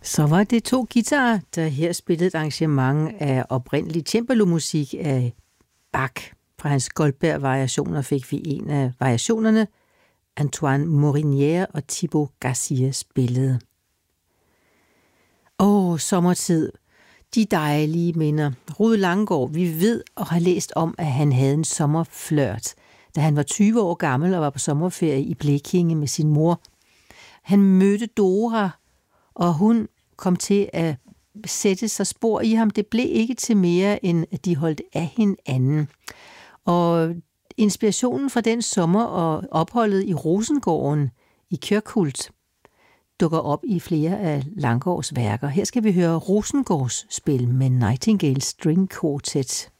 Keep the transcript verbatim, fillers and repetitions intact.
Så var det to guitarer, der her spillede et arrangement af oprindelig cembalo-musik af Bach. Fra hans Goldberg-variationer fik vi en af variationerne, Antoine Morinière og Thibaut Garcia spillede. Åh, sommertid. De dejlige minder. Rude Langgaard, vi ved og har læst om, at han havde en sommerflørt, da han var tyve år gammel og var på sommerferie i Blekinge med sin mor. Han mødte Dora, og hun kom til at sætte sig spor i ham. Det blev ikke til mere, end at de holdt af hinanden. Og inspirationen fra den sommer og opholdet i Rosengården i Kjørkult dukker op i flere af Langgaards værker. Her skal vi høre Rosengårds spil med Nightingale String Quartet.